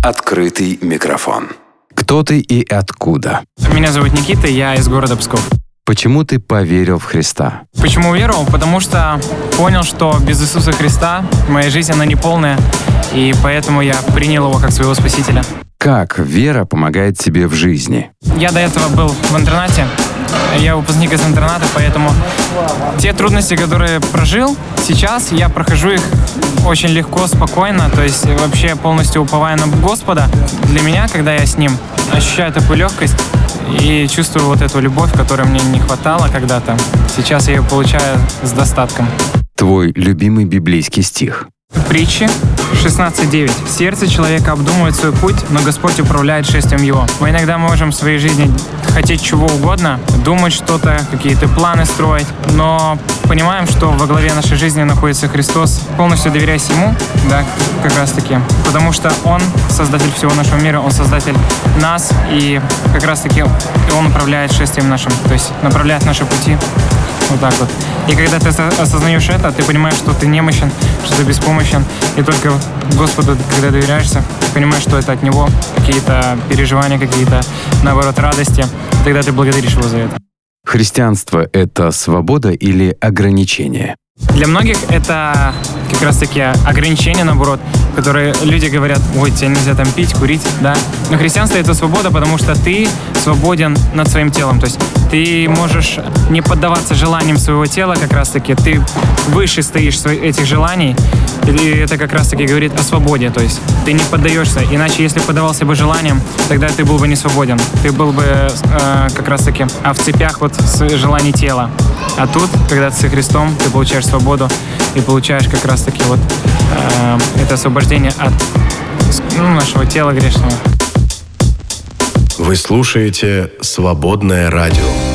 Открытый микрофон. Кто ты и откуда? Меня зовут Никита, я из города Псков. Почему ты поверил в Христа? Почему уверовал? Потому что понял, что без Иисуса Христа моя жизнь, она неполная, и поэтому я принял его как своего спасителя. Как вера помогает тебе в жизни? Я до этого был в интернате, я выпускник из интерната, поэтому те трудности, которые прожил, сейчас я прохожу их очень легко, спокойно, то есть вообще полностью уповая на Господа. Для меня, когда я с Ним, ощущаю такую легкость и чувствую вот эту любовь, которой мне не хватало когда-то. Сейчас я ее получаю с достатком. Твой любимый библейский стих? Притчи 16:9. Сердце человека обдумывает свой путь, но Господь управляет шествием его. Мы иногда можем в своей жизни хотеть чего угодно, думать что-то, какие-то планы строить, но понимаем, что во главе нашей жизни находится Христос. Полностью доверяйся Ему, да, как раз таки, потому что Он создатель всего нашего мира, Он создатель нас, и как раз таки Он управляет шествием нашим, то есть направляет наши пути. Вот так вот. И когда ты осознаешь это, ты понимаешь, что ты немощен, что ты беспомощен. И только Господу, когда доверяешься, ты понимаешь, что это от Него, какие-то переживания, какие-то, наоборот, радости. Тогда ты благодаришь Его за это. Христианство — это свобода или ограничение? Для многих это как раз-таки ограничения, наоборот, которые люди говорят: ой, тебе нельзя там пить, курить, да. Но христианство — это свобода, потому что ты свободен над своим телом. То есть ты можешь не поддаваться желаниям своего тела, как раз-таки ты выше стоишь этих желаний. И это как раз-таки говорит о свободе. То есть ты не поддаешься. Иначе, если поддавался бы желаниям, тогда ты был бы не свободен. Ты был бы как раз-таки в цепях вот желаний тела. А тут, когда ты со Христом, ты получаешь свободу и получаешь как раз-таки вот это освобождение от нашего тела грешного. Вы слушаете «Свободное радио».